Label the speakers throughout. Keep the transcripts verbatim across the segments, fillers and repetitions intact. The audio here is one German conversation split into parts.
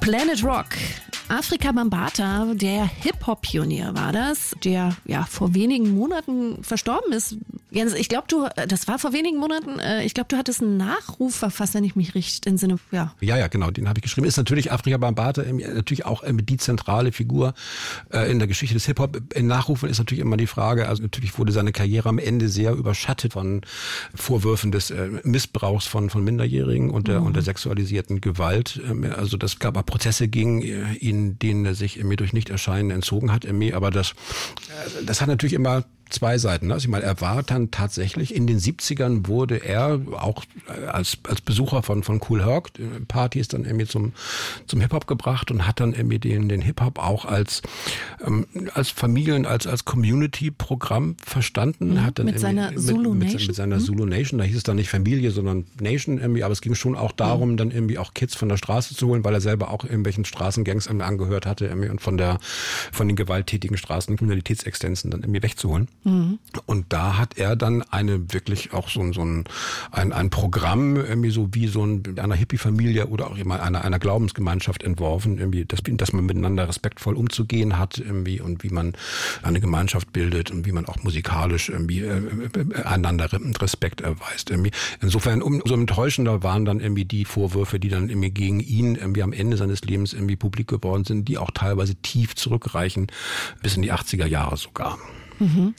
Speaker 1: Planet Rock. Afrika Bambaataa, der Hip-Hop-Pionier war das, der ja vor wenigen Monaten verstorben ist. Jens, ich glaube, du, das war vor wenigen Monaten, ich glaube, du hattest einen Nachruf verfasst, wenn ich mich richtig im Sinne, ja.
Speaker 2: Ja, ja, genau, den habe ich geschrieben. Ist natürlich Afrika Bambaataa, natürlich auch die zentrale Figur in der Geschichte des Hip-Hop. In Nachrufen ist natürlich immer die Frage, also natürlich wurde seine Karriere am Ende sehr überschattet von Vorwürfen des Missbrauchs von, von Minderjährigen und der, mhm. und der sexualisierten Gewalt. Also das gab auch Prozesse gegen ihn, denen er sich irgendwie durch Nichterscheinen entzogen hat. Aber das, das hat natürlich immer zwei Seiten. Also ich meine, er war dann tatsächlich, in den siebzigern wurde er auch als als Besucher von von Kool Herc Partys dann irgendwie zum zum Hip-Hop gebracht und hat dann irgendwie den den Hip-Hop auch als ähm, als Familien, als als Community-Programm verstanden.
Speaker 1: Mhm,
Speaker 2: hat dann
Speaker 1: mit seiner Zulu
Speaker 2: mit,
Speaker 1: Nation.
Speaker 2: Mit, mit seiner
Speaker 1: mhm.
Speaker 2: Zulu Nation. Da hieß es dann nicht Familie, sondern Nation irgendwie. Aber es ging schon auch darum, mhm. dann irgendwie auch Kids von der Straße zu holen, weil er selber auch irgendwelchen Straßengangs angehört hatte irgendwie und von der von den gewalttätigen Straßenkriminalitätsextensen dann irgendwie wegzuholen. Mhm. Und da hat er dann eine wirklich auch so ein, so ein, ein, ein Programm, irgendwie so wie so ein, einer Hippie-Familie oder auch immer einer, einer Glaubensgemeinschaft entworfen, irgendwie, dass, dass man miteinander respektvoll umzugehen hat, irgendwie, und wie man eine Gemeinschaft bildet und wie man auch musikalisch irgendwie äh, einander Respekt erweist, irgendwie. Insofern umso enttäuschender waren dann irgendwie die Vorwürfe, die dann irgendwie gegen ihn irgendwie am Ende seines Lebens irgendwie publik geworden sind, die auch teilweise tief zurückreichen, bis in die achtziger Jahre sogar.
Speaker 1: Mhm.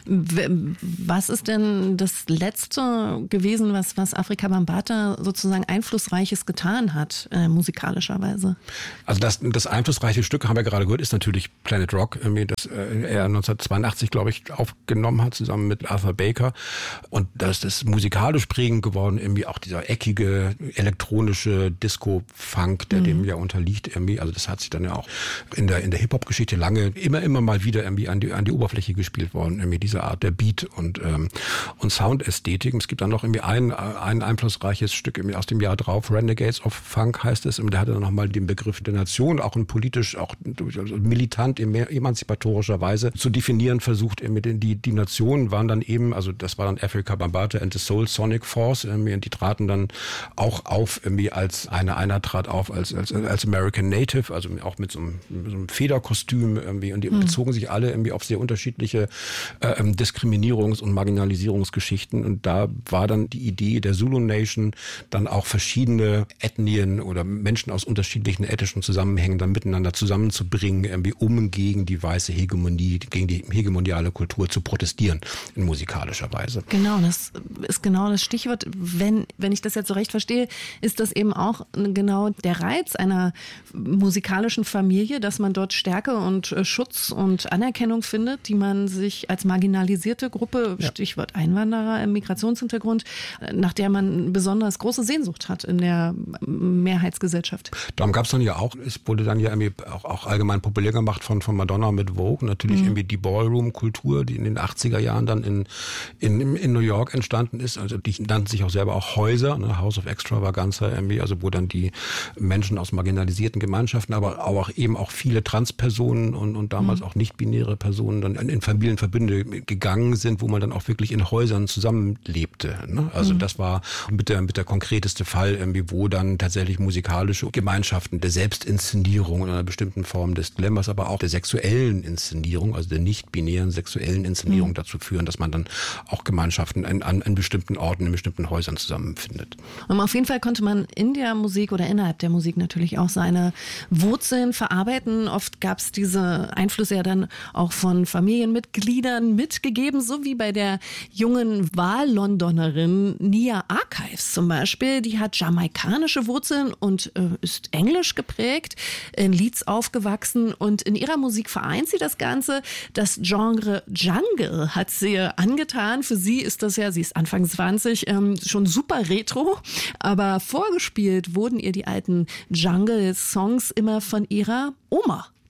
Speaker 1: Was ist denn das Letzte gewesen, was, was Afrika Bambaataa sozusagen Einflussreiches getan hat, äh, musikalischerweise?
Speaker 2: Also das, das einflussreiche Stück, haben wir gerade gehört, ist natürlich Planet Rock, das er neunzehnhundertzweiundachtzig, glaube ich, aufgenommen hat, zusammen mit Arthur Baker. Und das ist musikalisch prägend geworden, irgendwie auch dieser eckige, elektronische Disco-Funk, der mhm. dem ja unterliegt, irgendwie. Also das hat sich dann ja auch in der, in der Hip-Hop-Geschichte lange, immer, immer mal wieder irgendwie an die, an die Oberfläche gespielt worden, irgendwie diese Art der Beat und ähm, und Soundästhetik. Es gibt dann noch irgendwie ein ein einflussreiches Stück irgendwie aus dem Jahr drauf, Renegades of Funk heißt es, und der hatte dann nochmal den Begriff der Nation, auch in politisch, auch also militant, in mehr emanzipatorischer Weise zu definieren versucht. Irgendwie die die Nationen waren dann eben, also das war dann Afrika Bambaataa and the Soul Sonic Force, irgendwie, und die traten dann auch auf, irgendwie als einer einer trat auf als als als American Native, also auch mit so einem, mit so einem Federkostüm irgendwie, und die mhm. bezogen sich alle irgendwie auf sehr unterschiedliche äh, Diskriminierungs- und Marginalisierungsgeschichten, und da war dann die Idee der Zulu Nation, dann auch verschiedene Ethnien oder Menschen aus unterschiedlichen ethnischen Zusammenhängen dann miteinander zusammenzubringen, irgendwie, um gegen die weiße Hegemonie, gegen die hegemoniale Kultur zu protestieren in musikalischer Weise.
Speaker 1: Genau, das ist genau das Stichwort. Wenn, wenn ich das jetzt so recht verstehe, ist das eben auch genau der Reiz einer musikalischen Familie, dass man dort Stärke und Schutz und Anerkennung findet, die man sich als marginalisierte Gruppe, ja. Stichwort Einwanderer im Migrationshintergrund, nach der man besonders große Sehnsucht hat in der Mehrheitsgesellschaft.
Speaker 2: Darum gab es dann ja auch, es wurde dann ja irgendwie auch, auch allgemein populär gemacht von, von Madonna mit Vogue, natürlich mhm. irgendwie die Ballroom-Kultur, die in den achtziger Jahren dann in, in, in New York entstanden ist, also die nannten sich auch selber auch Häuser, ne, House of Extravaganza irgendwie, also wo dann die Menschen aus marginalisierten Gemeinschaften, aber auch eben auch viele Transpersonen und, und damals mhm. auch nicht-binäre Personen dann in, in Familienverbünde gegangen sind, wo man dann auch wirklich in Häusern zusammenlebte. Ne? Also mhm. das war mit der, mit der konkreteste Fall, irgendwie, wo dann tatsächlich musikalische Gemeinschaften der Selbstinszenierung in einer bestimmten Form des Glamours, aber auch der sexuellen Inszenierung, also der nicht-binären sexuellen Inszenierung mhm. dazu führen, dass man dann auch Gemeinschaften an, an, an bestimmten Orten, in bestimmten Häusern zusammenfindet.
Speaker 1: Und auf jeden Fall konnte man in der Musik oder innerhalb der Musik natürlich auch seine Wurzeln verarbeiten. Oft gab es diese Einflüsse ja dann auch von Familienmitgliedern mitgegeben, so wie bei der jungen Wahllondonerin Nia Archives zum Beispiel. Die hat jamaikanische Wurzeln und äh, ist englisch geprägt, in Leeds aufgewachsen, und in ihrer Musik vereint sie das Ganze. Das Genre Jungle hat sie angetan. Für sie ist das ja, sie ist Anfang zwanzig, ähm, schon super retro, aber vorgespielt wurden ihr die alten Jungle-Songs immer von ihrer Oma.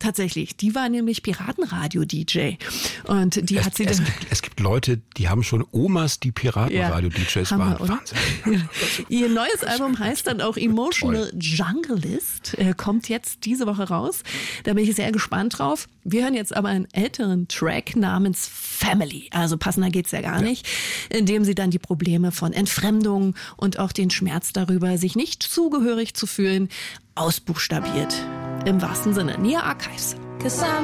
Speaker 1: tatsächlich. Die war nämlich Piratenradio-D J. Und die
Speaker 2: es,
Speaker 1: hat sie
Speaker 2: es,
Speaker 1: dann...
Speaker 2: gibt, es gibt Leute, die haben schon Omas, die Piratenradio-D Js
Speaker 1: ja,
Speaker 2: waren.
Speaker 1: Hammer, Wahnsinn. Ihr neues Album heißt dann auch Emotional Toll. Junglist. Äh, kommt jetzt diese Woche raus. Da bin ich sehr gespannt drauf. Wir hören jetzt aber einen älteren Track namens Family. Also passender geht's ja gar ja. nicht. In dem sie dann die Probleme von Entfremdung und auch den Schmerz darüber, sich nicht zugehörig zu fühlen, ausbuchstabiert. Im wahrsten Sinne. Nia Archives.